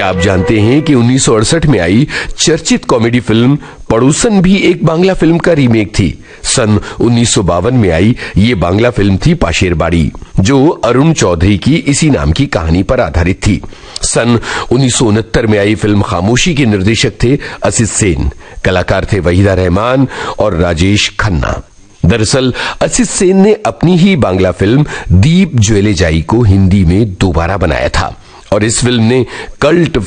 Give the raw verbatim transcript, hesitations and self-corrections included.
क्या आप जानते हैं कि उन्नीस सौ अड़सठ में आई चर्चित कॉमेडी फिल्म पड़ोसन भी एक बांग्ला फिल्म का रीमेक थी। सन उन्नीस सौ बावन में आई ये बांग्ला फिल्म थी पाशेर बाड़ी, जो अरुण चौधरी की इसी नाम की कहानी पर आधारित थी। सन उन्नीस सौ उनहत्तर में आई फिल्म खामोशी के निर्देशक थे असित सेन, कलाकार थे वहीदा रहमान और राजेश खन्ना। दरअसल असित सेन ने अपनी ही बांग्ला फिल्म दीप ज्वेले जाई को हिंदी में दोबारा बनाया था और इस फिल्म ने कल्ट